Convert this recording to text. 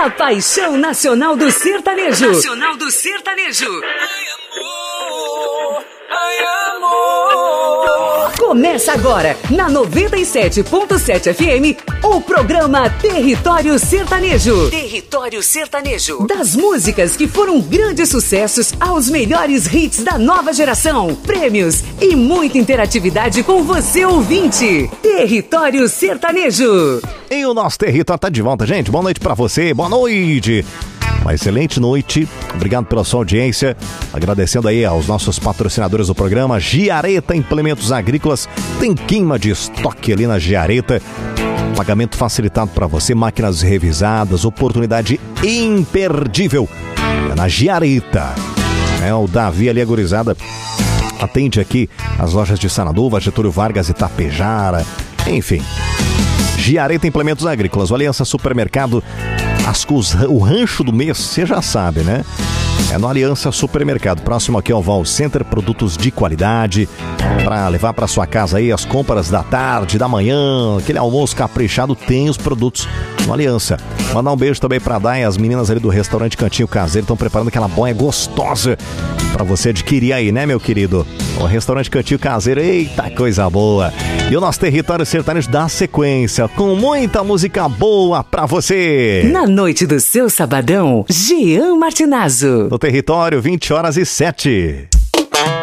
A paixão nacional do sertanejo. Nacional do sertanejo. Começa agora, na 97.7 FM, o programa Território Sertanejo. Território Sertanejo. Das músicas que foram grandes sucessos aos melhores hits da nova geração, prêmios e muita interatividade com você, ouvinte. Território Sertanejo. E o nosso território tá de volta, gente. Boa noite pra você, boa noite. Uma excelente noite, obrigado pela sua audiência, agradecendo aí aos nossos patrocinadores do programa. Giareta Implementos Agrícolas, tem queima de estoque ali na Giareta, pagamento facilitado para você, máquinas revisadas, oportunidade imperdível, é na Giareta, o Davi ali, a gurizada, atende aqui as lojas de Sanaduva, Getúlio Vargas e Tapejara, enfim. Giareta Implementos Agrícolas, o Aliança Supermercado, o rancho do mês, você já sabe, né? É no Aliança Supermercado, próximo aqui ao Val Center, produtos de qualidade, para levar para sua casa aí as compras da tarde, da manhã, aquele almoço caprichado, tem os produtos no Aliança. Mandar um beijo também pra Dai, as meninas ali do restaurante Cantinho Caseiro estão preparando aquela boia gostosa para você adquirir aí, né, meu querido? O restaurante Cantinho Caseiro, eita, coisa boa! E o nosso Território Sertanejo dá sequência, com muita música boa pra você! Na noite do seu sabadão, Jean Martinazzo. No Território, 20h07.